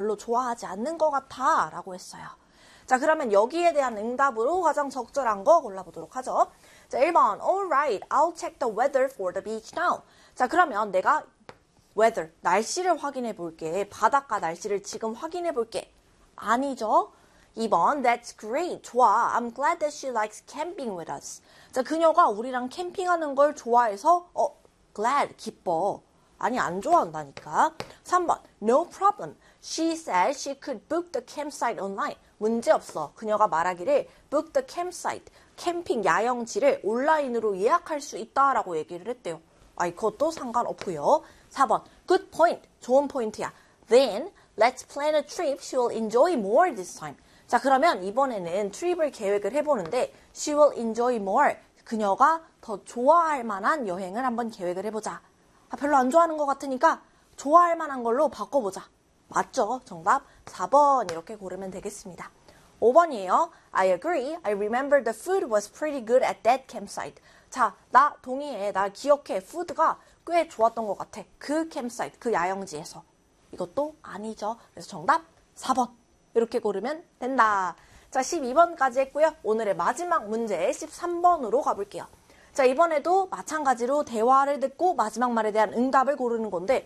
별로 좋아하지 않는 것 같아 라고 했어요. 자, 그러면 여기에 대한 응답으로 가장 적절한 거 골라보도록 하죠. 자, 1번 Alright, I'll check the weather for the beach now. 자, 그러면 내가 weather, 날씨를 확인해 볼게. 바닷가 날씨를 지금 확인해 볼게. 아니죠. 2번 That's great, 좋아. I'm glad that she likes camping with us. 자, 그녀가 우리랑 캠핑하는 걸 좋아해서 glad, 기뻐. 아니, 안 좋아한다니까. 3번 No problem. She said she could book the campsite online. 문제 없어. 그녀가 말하기를 book the campsite, 캠핑 야영지를 온라인으로 예약할 수 있다라고 얘기를 했대요. 그것도 상관없고요. 4번 Good point. 좋은 포인트야. Then let's plan a trip she will enjoy more this time. 자, 그러면 이번에는 트립을 계획을 해보는데 she will enjoy more. 그녀가 더 좋아할 만한 여행을 한번 계획을 해보자. 별로 안 좋아하는 것 같으니까 좋아할 만한 걸로 바꿔보자. 맞죠? 정답 4번 이렇게 고르면 되겠습니다. 5번이에요. I agree. I remember the food was pretty good at that campsite. 자, 나 동의해. 나 기억해. 푸드가 꽤 좋았던 것 같아. 그 캠사이트, 그 야영지에서. 이것도 아니죠. 그래서 정답 4번. 이렇게 고르면 된다. 자, 12번까지 했고요. 오늘의 마지막 문제 13번으로 가볼게요. 자, 이번에도 마찬가지로 대화를 듣고 마지막 말에 대한 응답을 고르는 건데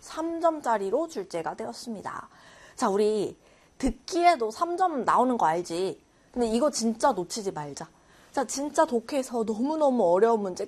3점짜리로 출제가 되었습니다. 자, 우리 듣기에도 3점 나오는 거 알지? 근데 이거 진짜 놓치지 말자. 자, 진짜 독해에서 너무너무 어려운 문제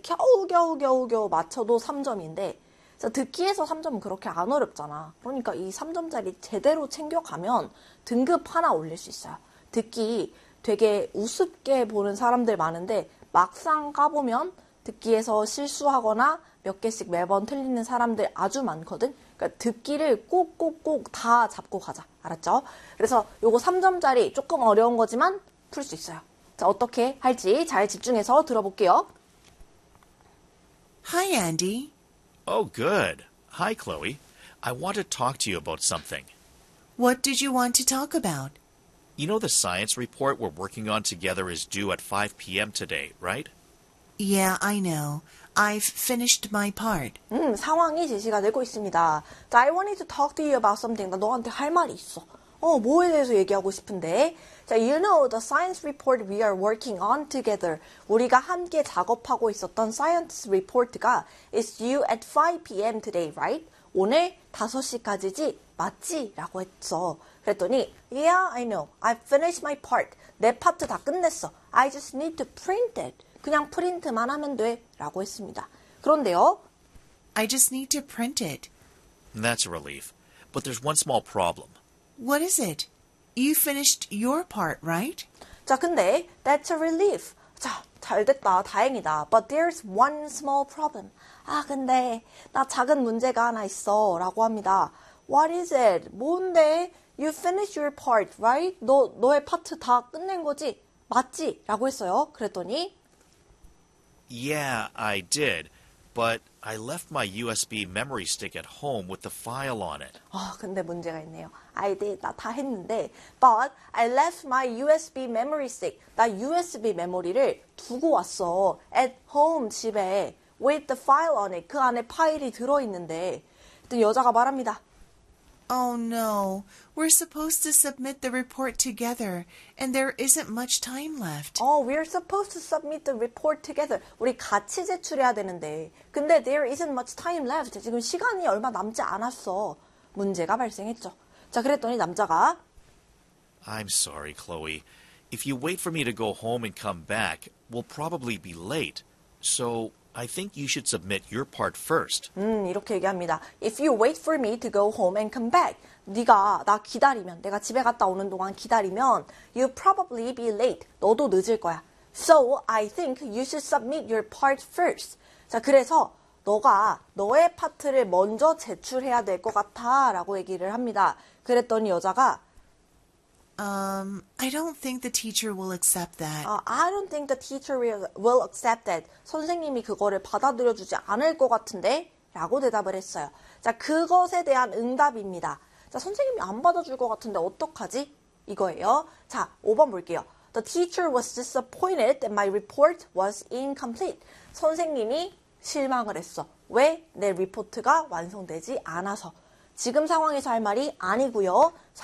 겨우 맞춰도 3점인데 자, 듣기에서 3점은 그렇게 안 어렵잖아. 그러니까 이 3점짜리 제대로 챙겨가면 등급 하나 올릴 수 있어요. 듣기 되게 우습게 보는 사람들 많은데 막상 까보면 듣기에서 실수하거나 몇 개씩 매번 틀리는 사람들 아주 많거든. 그러니까 듣기를 꼭꼭꼭 다 잡고 가자. 알았죠? 그래서 요거 3점짜리 조금 어려운 거지만 풀 수 있어요. 자, 어떻게 할지 잘 집중해서 들어볼게요. Hi, Andy. Oh, good. Hi, Chloe. I want to talk to you about something. What did you want to talk about? You know the science report we're working on together is due at 5 p.m. today, right? Yeah, I know. I've finished my part. 상황이 제시가 되고 있습니다. 자, I wanted to talk to you about something. 나 너한테 할 말이 있어. 뭐에 대해서 얘기하고 싶은데. 자, you know the science report we are working on together. 우리가 함께 작업하고 있었던 science report가 is due at 5 p.m. today, right? 오늘 5시까지지? 맞지? 라고 했어. 그랬더니 Yeah, I know. I've finished my part. 내 파트 다 끝냈어. I just need to print it. 그냥 프린트만 하면 돼. 라고 했습니다. 그런데요. I just need to print it. That's a relief. But there's one small problem. What is it? You finished your part, right? 자, 근데 that's a relief. 자, 잘 됐다. 다행이다. But there's one small problem. 근데 나 작은 문제가 하나 있어. 라고 합니다. What is it? 뭔데? You finished your part, right? 너의 파트 다 끝낸 거지? 맞지? 라고 했어요. 그랬더니 Yeah, I did. But I left my USB memory stick at home with the file on it. 근데 문제가 있네요. I did. 나 다 했는데 But I left my USB memory stick. 나 USB 메모리를 두고 왔어. At home, 집에. With the file on it. 그 안에 파일이 들어있는데 또 여자가 말합니다. Oh no, we're supposed to submit the report together, and there isn't much time left. We're supposed to submit the report together. 우리 같이 제출해야 되는데. 근데 there isn't much time left. 지금 시간이 얼마 남지 않았어. 문제가 발생했죠. 자, 그랬더니 남자가 I'm sorry, Chloe. If you wait for me to go home and come back, we'll probably be late. So I think you should submit your part first. 이렇게 얘기합니다. If you wait for me to go home and come back. 네가 나 기다리면, 내가 집에 갔다 오는 동안 기다리면 you'll probably be late. 너도 늦을 거야. So I think you should submit your part first. 자, 그래서 너가 너의 파트를 먼저 제출해야 될 것 같아 라고 얘기를 합니다. 그랬더니 여자가 I don't think the teacher will accept that. I don't think the teacher will accept that. 선생님이 그거를 받아들여주지 않을 것 같은데? 라고 대답을 했어요. 자, 그것에 대한 응답입니다. 자, 선생님이 안 받아줄 것 같은데 어떡하지? 이거예요. 자, 5번 볼게요. The teacher was disappointed that my report was incomplete. 선생님이 실망을 했어. 왜? 내 리포트가 완성되지 않아서. 지금 상황에서 할 말이 아니고요.